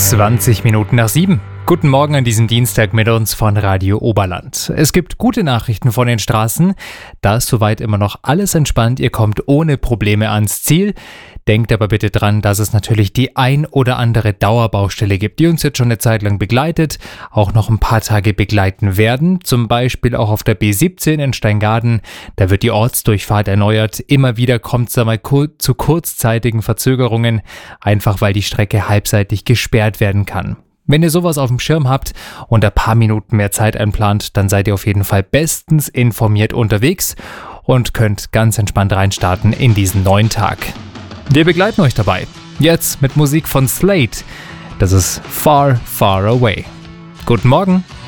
20 Minuten nach 7. Guten Morgen an diesem Dienstag mit uns von Radio Oberland. Es gibt gute Nachrichten von den Straßen. Da ist soweit immer noch alles entspannt. Ihr kommt ohne Probleme ans Ziel. Denkt aber bitte dran, dass es natürlich die ein oder andere Dauerbaustelle gibt, die uns jetzt schon eine Zeit lang begleitet, auch noch ein paar Tage begleiten werden. Zum Beispiel auch auf der B17 in Steingaden. Da wird die Ortsdurchfahrt erneuert. Immer wieder kommt es da mal zu kurzzeitigen Verzögerungen, einfach weil die Strecke halbseitig gesperrt werden kann. Wenn ihr sowas auf dem Schirm habt und ein paar Minuten mehr Zeit einplant, dann seid ihr auf jeden Fall bestens informiert unterwegs und könnt ganz entspannt reinstarten in diesen neuen Tag. Wir begleiten euch dabei. Jetzt mit Musik von Slade. Das ist Far, Far Away. Guten Morgen.